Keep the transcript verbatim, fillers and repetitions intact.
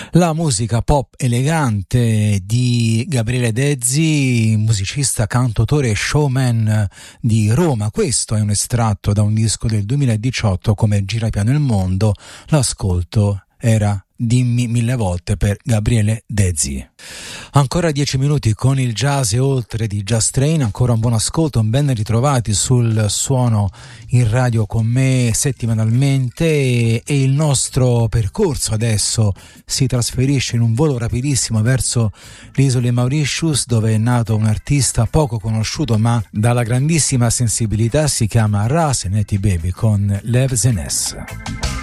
La musica pop elegante di Gabriele Dezzi, musicista, cantautore e showman di Roma. Questo è un estratto da un disco del duemiladiciotto come Gira piano il mondo. L'ascolto era Dimmi mille volte per Gabriele Dezzi. Ancora dieci minuti con il jazz e oltre di Jazz Train. Ancora un buon ascolto, ben ritrovati sul suono in radio con me settimanalmente, e, e il nostro percorso adesso si trasferisce in un volo rapidissimo verso le isole Mauritius, dove è nato un artista poco conosciuto ma dalla grandissima sensibilità. Si chiama Ras Neti Baby con Lev Zenes.